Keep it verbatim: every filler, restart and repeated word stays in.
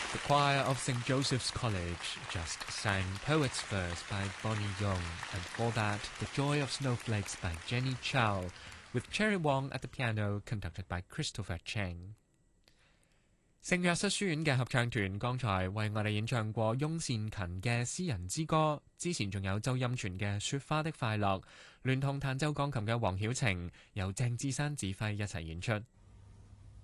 The choir of Saint Joseph's College just sang Poet's Verse by Bonnie Young, and before that, The Joy of Snowflakes by Jenny Chow, with Cherry Wong at the piano, conducted by Christopher Cheng. 聖約瑟書院嘅合唱團剛才為我哋演唱過翁善勤嘅《詩人之歌》，之前仲有周音全嘅《雪花的快樂》，聯同彈奏鋼琴嘅黃曉晴，由鄭智山指揮一齊演出。